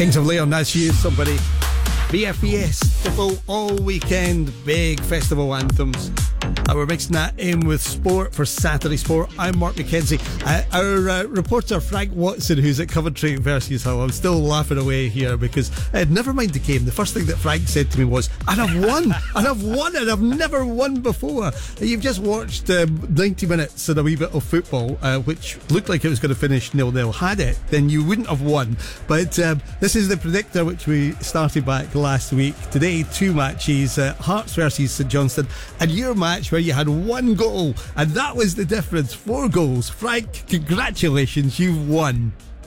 Kings of Leon, that's you, somebody. BFES, Festival all weekend, big festival anthems. We're mixing that in with sport for Saturday Sport. I'm Mark McKenzie. Our reporter Frank Watson, who's at Coventry versus Hull, I'm still laughing away here because never mind the game. The first thing that Frank said to me was, and I've won, and I've never won before. You've just watched 90 minutes and a wee bit of football, which looked like it was going to finish 0-0. Had it, then you wouldn't have won. But this is the predictor, which we started back last week. Today, two matches, Hearts versus St Johnstone, and your match where you had one goal, and that was the difference. 4 goals. Frank, congratulations, you've won.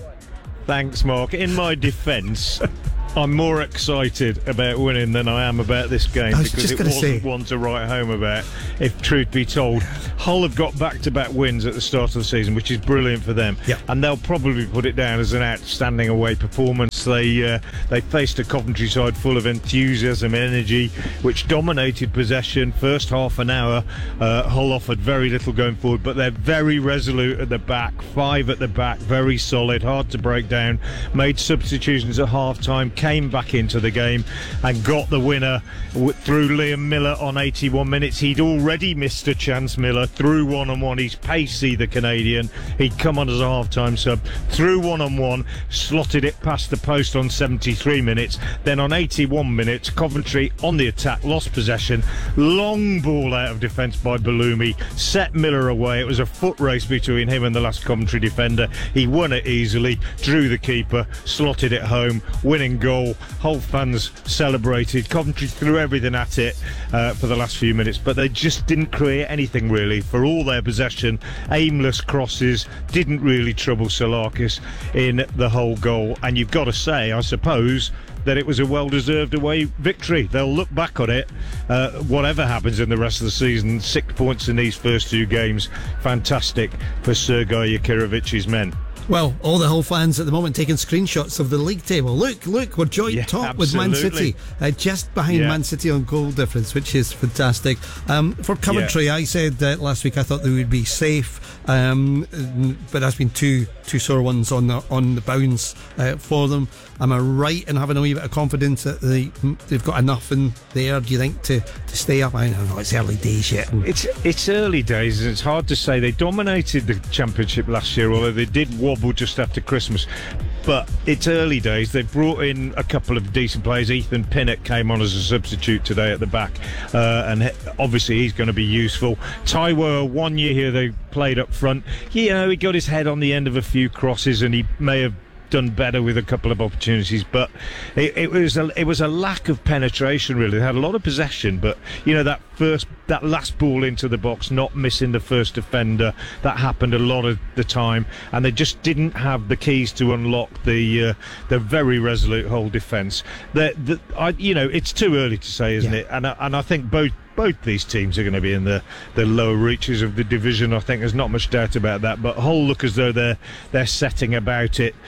Thanks, Mark. In my defence, I'm more excited about winning than I am about this game because it wasn't one to write home about, if truth be told. Hull have got back-to-back wins at the start of the season, which is brilliant for them. Yep. And they'll probably put it down as an outstanding away performance. They faced a Coventry side full of enthusiasm, energy, which dominated possession. First half an hour, Hull offered very little going forward, but they're very resolute at the back. 5 at the back, very solid, hard to break down. Made substitutions at half-time, came back into the game and got the winner through Liam Miller on 81 minutes. He'd already missed a chance, Miller, through one-on-one. He's pacey, the Canadian. He'd come on as a half-time sub, through one-on-one, slotted it past the post on 73 minutes. Then on 81 minutes, Coventry on the attack, lost possession. Long ball out of defence by Balumi, set Miller away. It was a foot race between him and the last Coventry defender. He won it easily, drew the keeper, slotted it home, winning goal. Hull fans celebrated. Coventry threw everything at it for the last few minutes, but they just didn't create anything really. For all their possession, aimless crosses, didn't really trouble Salakis in the whole goal. And you've got to say, I suppose, that it was a well-deserved away victory. They'll look back on it, whatever happens in the rest of the season. 6 points in these first 2 games. Fantastic for Sergei Yakirovic's men. Well, all the Hull fans at the moment taking screenshots of the league table. Look, we're joint top with Man City, just behind Man City on goal difference, which is fantastic. For Coventry, I said last week I thought they would be safe, but there's been two sore ones on the bounce for them. Am I right in having a wee bit of confidence that they've got enough in there, do you think, to stay up? I don't know, it's early days yet. It's early days, and it's hard to say. They dominated the Championship last year, although they did wobble just after Christmas. But it's early days. They've brought in a couple of decent players. Ethan Pinnock came on as a substitute today at the back, and obviously he's going to be useful. Taiwo, 1 year here, they played up front. He got his head on the end of a few crosses, and he may have done better with a couple of opportunities, but it was a lack of penetration really. They had a lot of possession, but that last ball into the box, not missing the first defender, that happened a lot of the time, and they just didn't have the keys to unlock the very resolute whole defence. It's too early to say, isn't it? And I think both these teams are going to be in the lower reaches of the division. I think there's not much doubt about that. But Hull look as though they're setting about it,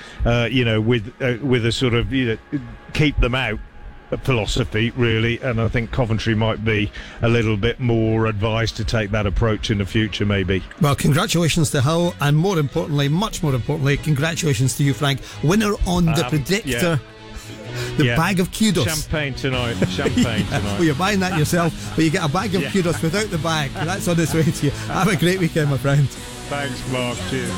with a sort of keep them out philosophy, really. And I think Coventry might be a little bit more advised to take that approach in the future, maybe. Well, congratulations to Hull, and much more importantly, congratulations to you, Frank, winner on the predictor. The bag of kudos. Champagne tonight. Well, you're buying that yourself, but you get a bag of kudos without the bag. That's on its way to you. Have a great weekend, my friend. Thanks, Mark. Cheers.